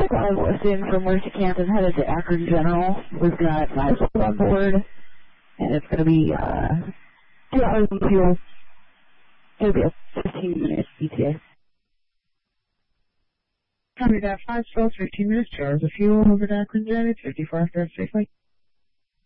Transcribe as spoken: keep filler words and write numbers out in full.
I was assume from Mercy Canton headed to Akron General. We've got five people on board, and it's going to be uh, two hours of fuel. It'll be a fifteen minute E T A. Copy that. Five twelve, fifteen minutes, two hours of fuel over to Akron General, fifty-four after safely.